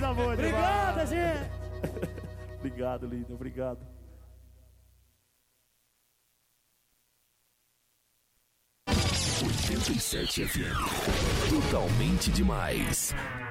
Coisa boa demais. Obrigado, gente. Obrigado, lindo. Obrigado. FM. Totalmente demais.